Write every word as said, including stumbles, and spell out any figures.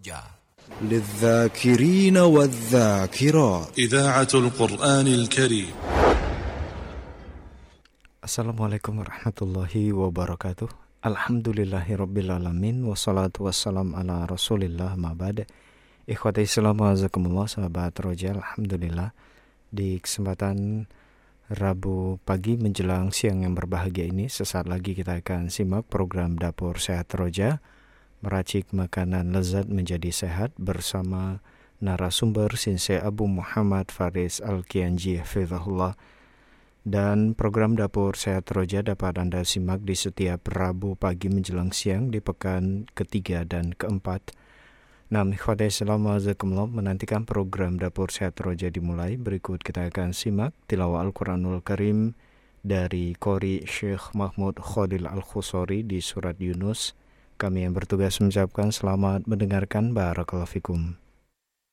Roja. للذاكرين والذاكرات إذاعة القرآن الكريم. Assalamualaikum warahmatullahi wabarakatuh. Alhamdulillahirrabbilalamin. Wassalatu wassalam ala rasulillah ma'bad. Ikhwata Islam wa'azakumullah, sahabat Roja. Alhamdulillah, di kesempatan Rabu pagi menjelang siang yang berbahagia ini, sesaat lagi kita akan simak program Dapur Sehat Roja, meracik makanan lezat menjadi sehat bersama narasumber Sensei Abu Muhammad Faris Al-Kianji hafizahullah. Dan program Dapur Sehat Roja dapat Anda simak di setiap Rabu pagi menjelang siang di pekan ketiga dan keempat. Nah, ikhwatai Islam wa'azakumullah, menantikan program Dapur Sehat Roja dimulai. Berikut kita akan simak tilawah Al-Quranul Karim dari Qori Syekh Mahmud Khalil Al-Khusori di surat Yunus. Kami yang bertugas mengucapkan selamat mendengarkan. Barakallahu fikum.